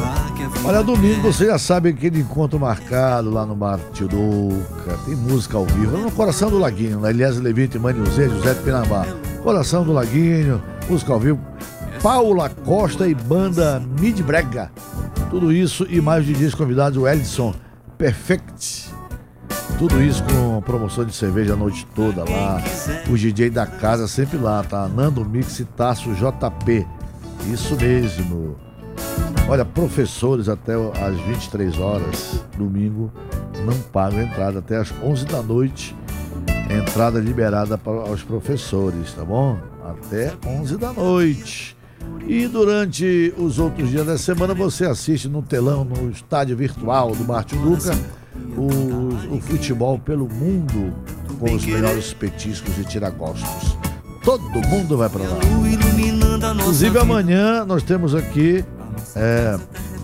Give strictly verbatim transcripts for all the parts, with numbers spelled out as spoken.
Olha, domingo você já sabe aquele encontro marcado lá no Bar Tijuca. Tem música ao vivo, no Coração do Laguinho, na Elias Levite, Manilzê, José de Pinambá. Coração do Laguinho, música ao vivo, Paula Costa e banda Midbrega. Tudo isso e mais de dias convidados, o Ellison Perfect. Tudo isso com promoção de cerveja a noite toda lá. O D J da casa sempre lá, tá? Nando Mix e Taço J P. Isso mesmo. Olha, professores até às vinte e três horas, domingo, não pagam entrada até às onze da noite. Entrada liberada para os professores, tá bom? Até onze da noite. E durante os outros dias da semana você assiste no telão, no estádio virtual do Bar Tijuca, o, o futebol pelo mundo com os melhores petiscos e tiragostos. Todo mundo vai para lá. Inclusive amanhã nós temos aqui é,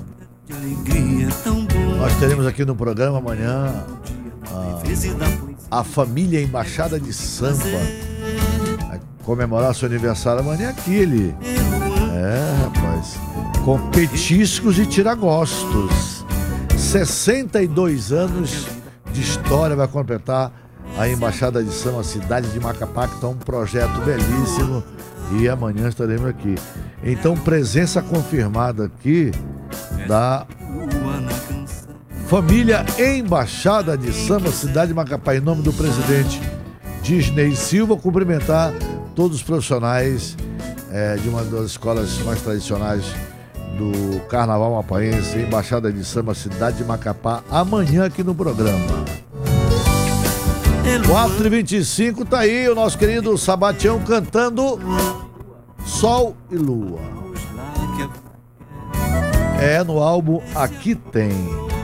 nós teremos aqui no programa amanhã a, a família Embaixada de Samba vai comemorar seu aniversário amanhã aqui, ele é, rapaz, com petiscos e tiragostos. Sessenta e dois anos de história vai completar a Embaixada de Samba, a cidade de Macapá, que está um projeto belíssimo, e amanhã estaremos aqui. Então, presença confirmada aqui da família Embaixada de Samba, cidade de Macapá, em nome do presidente Disney Silva, cumprimentar todos os profissionais é, de uma das escolas mais tradicionais do Carnaval Mapaense, Embaixada de Samba, cidade de Macapá, amanhã aqui no programa. quatro e vinte e cinco, tá aí o nosso querido Sabatião cantando Sol e Lua. É no álbum Aqui Tem.